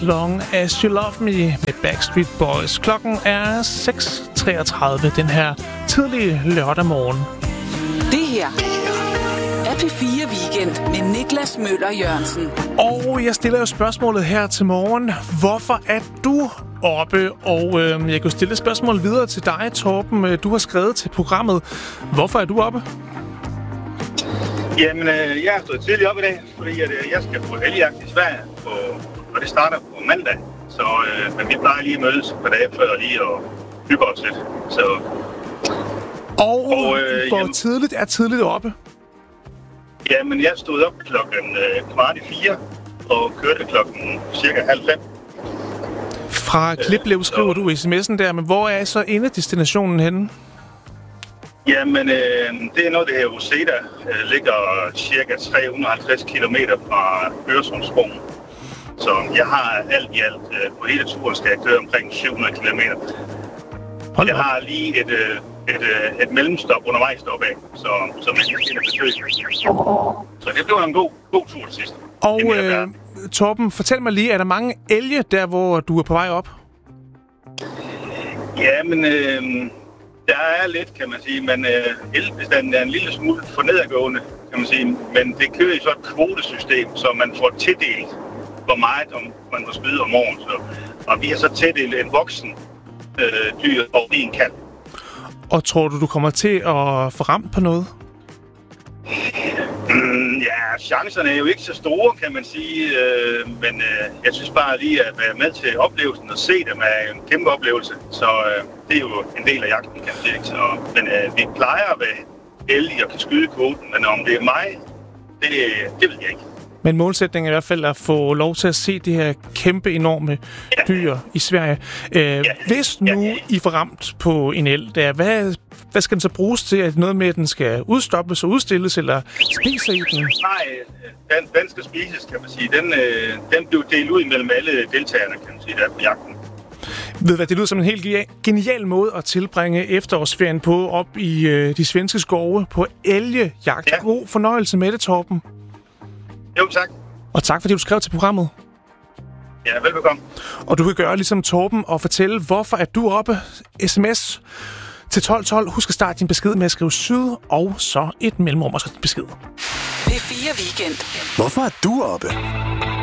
Long As You Love Me med Backstreet Boys. Klokken er 6:33 den her tidlige lørdag morgen. Det her er P4 Weekend med Niklas Møller Jørgensen. Og jeg stiller jo spørgsmålet her til morgen. Hvorfor er du oppe? Og jeg kan stille et spørgsmål videre til dig, Torben. Du har skrevet til programmet. Hvorfor er du oppe? Jamen, jeg har stået tidligt op i dag, fordi jeg skal på elgjagt i Sverige, og det starter på mandag. Så men vi plejer lige at mødes et par dage før lige og hygge os lidt. Så, og hvor tidligt er tidligt oppe? Jamen, jeg stod op klokken 4:15 og kørte klokken cirka 4:30. Fra Kliplev skriver du i sms'en der, men hvor er så endedestinationen henne? Jamen, det er noget, det her Roseda ligger cirka 350 kilometer fra Øresundsbroen. Så jeg har alt i alt på hele turen skal jeg køre omkring 700 kilometer. Jeg har lige et mellemstop undervejs deroppe af, så man kan ind og besøge. Så det blev en god tur til sidst. Og Torben, fortæl mig lige, er der mange elge der, hvor du er på vej op? Ja, men der er lidt, kan man sige, men elbestanden er en lille smule for nedadgående, kan man sige. Men det kører i så et kvotesystem, så man får tildelt, hvor meget man må skyde om året. Og vi har så tildelt en voksen dyr og en kalv. Og tror du kommer til at få ramt på noget? Ja, chancerne er jo ikke så store, kan man sige. Men jeg synes bare lige at være med til oplevelsen og se dem er en kæmpe oplevelse. Så det er jo en del af jagten, kan man sige. Men vi plejer at være heldige og kan skyde kvoten. Men om det er mig, det ved jeg ikke. Men målsætningen er i hvert fald at få lov til at se de her kæmpe, enorme dyr i Sverige. Hvis nu I får ramt på en elg, hvad skal den så bruges til? Er det noget med, at den skal udstoppes og udstilles, eller spiser I den? Nej, den skal spises, kan man sige. Den blev delt ud mellem alle deltagerne, kan man sige, der på jagten. Ved du hvad, det lyder som en helt genial måde at tilbringe efterårsferien på op i de svenske skove på elgejagt. Ja. God fornøjelse med det, Torben. Jo, tak. Og tak, fordi du skrev til programmet. Ja, velbekomme. Og du kan gøre ligesom Torben og fortælle, hvorfor er du oppe. SMS til 1212. Husk at starte din besked med at skrive syd, og så et mellemrum og så besked. P4 Weekend. Hvorfor er du oppe?